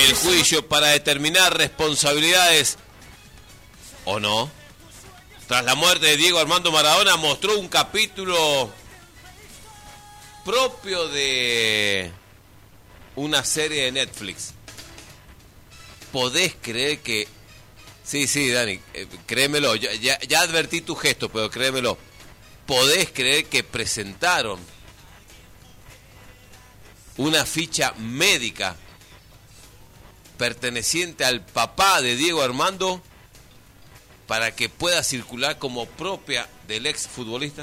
El juicio para determinar responsabilidades o no. Tras la muerte de Diego Armando Maradona mostró un capítulo propio de una serie de Netflix. ¿Podés creer que... Sí, Dani, créemelo, ya advertí tu gesto, pero créemelo. ¿Podés creer que presentaron una ficha médica perteneciente al papá de Diego Armando para que pueda circular como propia del ex futbolista?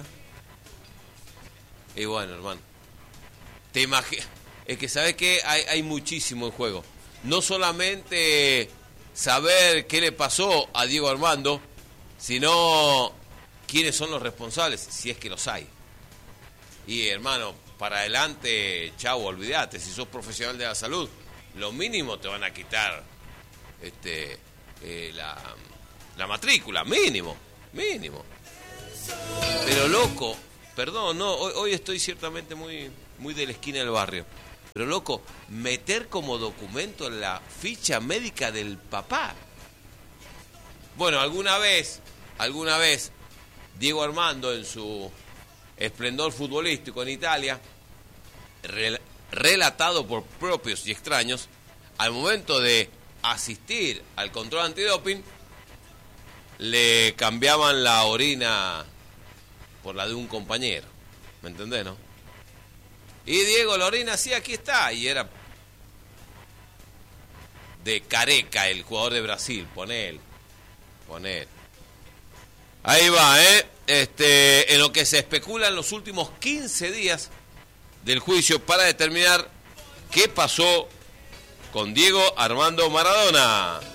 Y bueno, hermano, te imaginas, es que sabes que hay muchísimo en juego. No solamente saber qué le pasó a Diego Armando, sino quiénes son los responsables, si es que los hay. Y hermano, para adelante, chau, olvídate, si sos profesional de la salud, lo mínimo te van a quitar la matrícula, mínimo. Pero loco, perdón, no, hoy estoy ciertamente muy de la esquina del barrio. Pero loco, meter como documento la ficha médica del papá. Bueno, alguna vez, Diego Armando en su esplendor futbolístico en Italia, relatado por propios y extraños, al momento de asistir al control antidoping, le cambiaban la orina por la de un compañero. ¿Me entendés, no? Y Diego, la orina, sí, aquí está. Y era de Careca, el jugador de Brasil. Poné. Ahí va, en lo que se especula en los últimos 15 días del juicio para determinar qué pasó con Diego Armando Maradona.